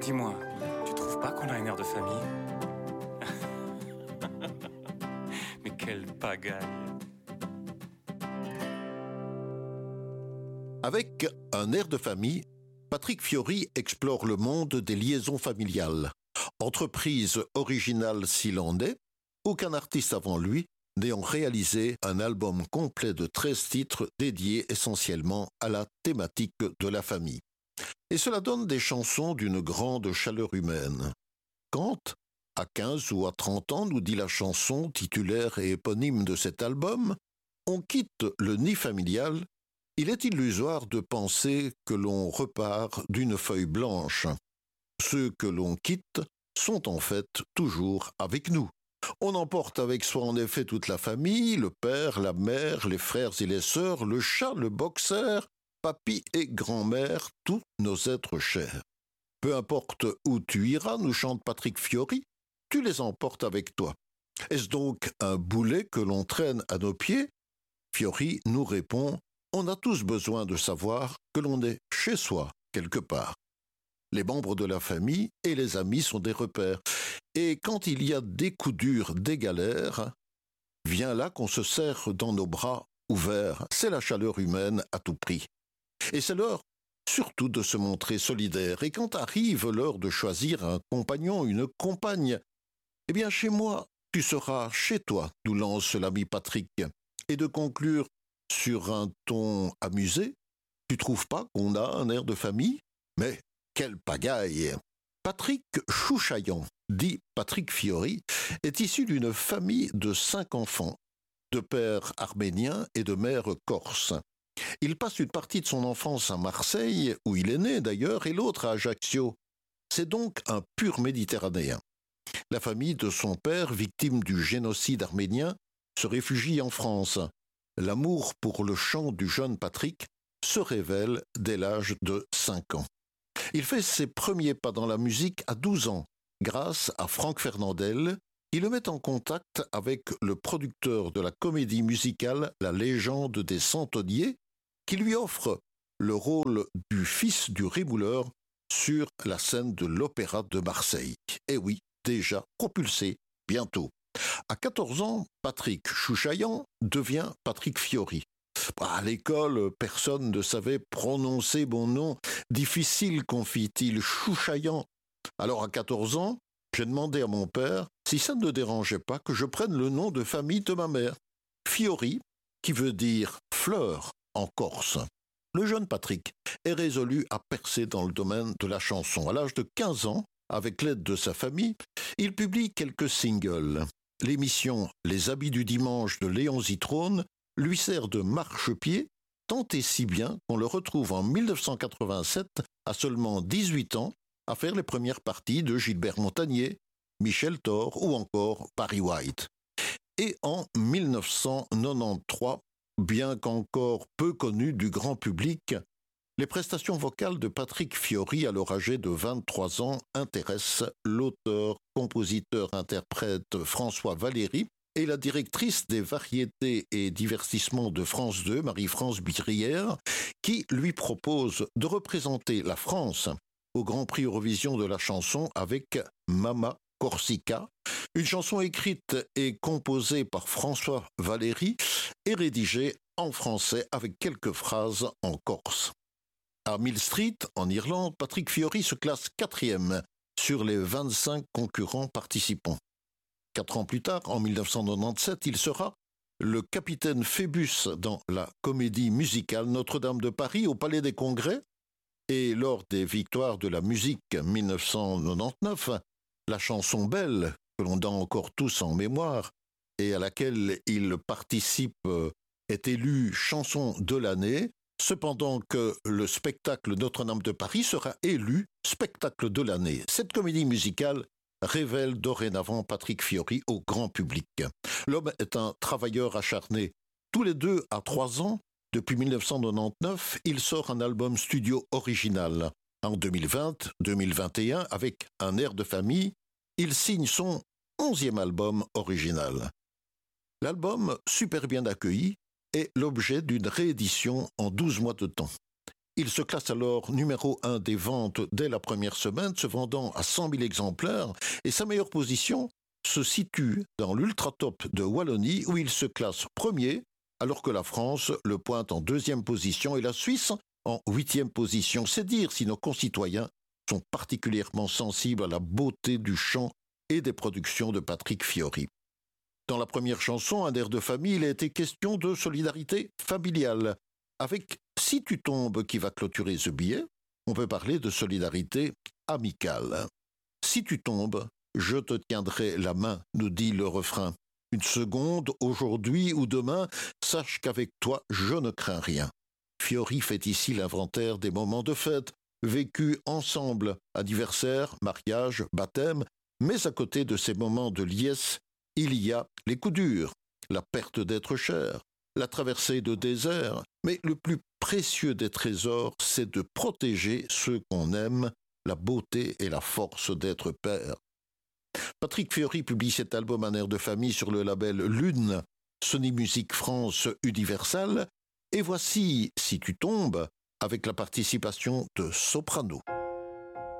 Dis-moi, tu trouves pas qu'on a un air de famille? Mais quelle pagaille! Avec un air de famille, Patrick Fiori explore le monde des liaisons familiales. Entreprise originale s'il en est, aucun artiste avant lui n'ayant réalisé un album complet de 13 titres dédiés essentiellement à la thématique de la famille. Et cela donne des chansons d'une grande chaleur humaine. Quand, à 15 ou à 30 ans, nous dit la chanson titulaire et éponyme de cet album, on quitte le nid familial, il est illusoire de penser que l'on repart d'une feuille blanche. Ceux que l'on quitte sont en fait toujours avec nous. On emporte avec soi en effet toute la famille, le père, la mère, les frères et les sœurs, le chat, le boxer, papy et grand-mère, tous nos êtres chers. Peu importe où tu iras, nous chante Patrick Fiori, tu les emportes avec toi. Est-ce donc un boulet que l'on traîne à nos pieds? Fiori nous répond, on a tous besoin de savoir que l'on est chez soi, quelque part. Les membres de la famille et les amis sont des repères. Et quand il y a des coups durs, des galères, vient là qu'on se serre dans nos bras ouverts. C'est la chaleur humaine à tout prix. Et c'est l'heure surtout de se montrer solidaire. Et quand arrive l'heure de choisir un compagnon, une compagne, eh bien chez moi, tu seras chez toi, nous lance l'ami Patrick. Et de conclure sur un ton amusé, tu trouves pas qu'on a un air de famille? Mais quelle pagaille! Patrick Chouchaillant, dit Patrick Fiori, est issu d'une famille de 5 enfants, de père arménien et de mère corse. Il passe une partie de son enfance à Marseille, où il est né d'ailleurs, et l'autre à Ajaccio. C'est donc un pur méditerranéen. La famille de son père, victime du génocide arménien, se réfugie en France. L'amour pour le chant du jeune Patrick se révèle dès l'âge de 5 ans. Il fait ses premiers pas dans la musique à 12 ans. Grâce à Franck Fernandel, il le met en contact avec le producteur de la comédie musicale La Légende des Centonniers, qui lui offre le rôle du fils du rémouleur sur la scène de l'Opéra de Marseille. Et oui, déjà propulsé bientôt. À 14 ans, Patrick Chouchaillant devient Patrick Fiori. À l'école, personne ne savait prononcer mon nom. Difficile, confie-t-il, Chouchaillant. Alors à 14 ans, j'ai demandé à mon père si ça ne dérangeait pas que je prenne le nom de famille de ma mère. Fiori, qui veut dire fleur en corse. Le jeune Patrick est résolu à percer dans le domaine de la chanson. À l'âge de 15 ans, avec l'aide de sa famille, il publie quelques singles. L'émission Les Habits du Dimanche de Léon Zitrone lui sert de marchepied, tant et si bien qu'on le retrouve en 1987, à seulement 18 ans, à faire les premières parties de Gilbert Montagnier, Michel Thor ou encore Barry White. Et en 1993, bien qu'encore peu connu du grand public, les prestations vocales de Patrick Fiori, alors âgé de 23 ans, intéressent l'auteur, compositeur, interprète François Valéry et la directrice des variétés et divertissements de France 2, Marie-France Brière, qui lui propose de représenter la France au Grand Prix Eurovision de la chanson avec Mama Corsica, une chanson écrite et composée par François Valéry et rédigée en français avec quelques phrases en corse. À Mill Street, en Irlande, Patrick Fiori se classe 4e sur les 25 concurrents participants. 4 ans plus tard, en 1997, il sera le capitaine Phébus dans la comédie musicale Notre-Dame de Paris au Palais des Congrès. Et lors des victoires de la musique 1999, la chanson Belle, que l'on a encore tous en mémoire, et à laquelle il participe, est élue chanson de l'année, cependant que le spectacle Notre-Dame de Paris sera élu spectacle de l'année. Cette comédie musicale révèle dorénavant Patrick Fiori au grand public. L'homme est un travailleur acharné. Tous les 2 à 3 ans, depuis 1999, il sort un album studio original. En 2020-2021, avec un air de famille, il signe son 11e album original. L'album, super bien accueilli, est l'objet d'une réédition en 12 mois de temps. Il se classe alors numéro 1 des ventes dès la première semaine, se vendant à 100 000 exemplaires, et sa meilleure position se situe dans l'ultra-top de Wallonie, où il se classe premier, alors que la France le pointe en deuxième position et la Suisse en 8e position. C'est dire si nos concitoyens sont particulièrement sensibles à la beauté du chant et des productions de Patrick Fiori. Dans la première chanson, un air de famille, il a été question de solidarité familiale. Avec Si tu tombes qui va clôturer ce billet, on peut parler de solidarité amicale. Si tu tombes, je te tiendrai la main, nous dit le refrain. Une seconde, aujourd'hui ou demain, sache qu'avec toi, je ne crains rien. Fiori fait ici l'inventaire des moments de fête, vécus ensemble, anniversaire, mariage, baptême, mais à côté de ces moments de liesse, il y a les coups durs, la perte d'être cher, la traversée de désert, mais le plus précieux des trésors, c'est de protéger ceux qu'on aime, la beauté et la force d'être père. Patrick Fiori publie cet album Un air de famille sur le label Lune, Sony Music France Universal, et voici Si tu tombes, avec la participation de Soprano.